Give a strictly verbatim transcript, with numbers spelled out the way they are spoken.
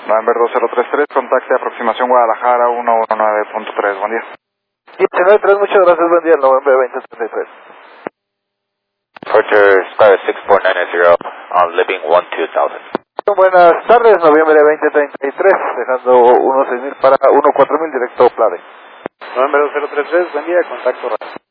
November dos cero tres tres, contacte aproximación Guadalajara uno uno nueve punto tres, buen día. diecinueve tres, muchas gracias, buen día, November veinte treinta y tres. Departure Sky six four nine zero on Living one two thousand. Buenas tardes, noviembre veinte treinta y tres, dejando uno seis mil para uno cuatro mil directo Plade. November dos cero tres tres, buen día, contacto radio.